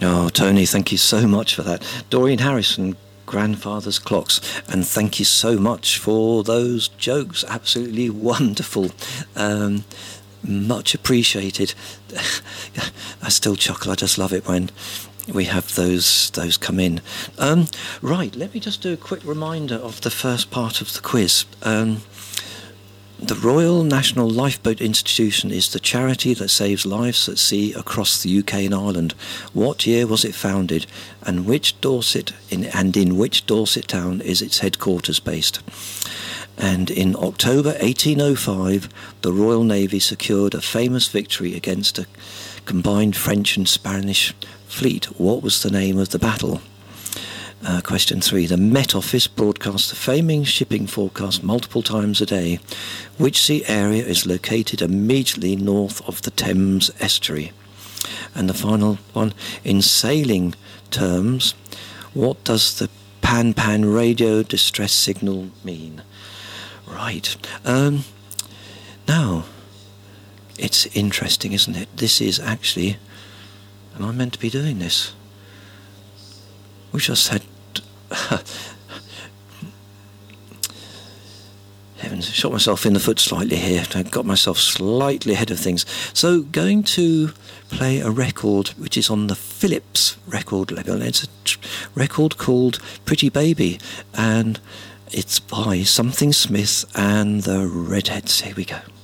Oh, Tony, thank you so much for that. Doreen Harrison, Grandfather's Clocks, and thank you so much for those jokes. Absolutely wonderful. Much appreciated. I still chuckle. I just love it when we have those come in. Right, let me just do a quick reminder of the first part of the quiz. The Royal National Lifeboat Institution is the charity that saves lives at sea across the UK and Ireland. What year was it founded, and in which Dorset town is its headquarters based? And in October 1805, the Royal Navy secured a famous victory against a combined French and Spanish fleet. What was the name of the battle? Question 3. The Met Office broadcasts the famous shipping forecast multiple times a day. Which sea area is located immediately north of the Thames estuary? And the final one. In sailing terms, what does the pan-pan radio distress signal mean? Right. Now, it's interesting, isn't it? This is actually... Am I meant to be doing this? We just had... Heavens, I shot myself in the foot slightly here. I got myself slightly ahead of things. So, going to play a record which is on the Philips record label. It's a record called Pretty Baby, and it's by Something Smith and the Redheads. Here we go.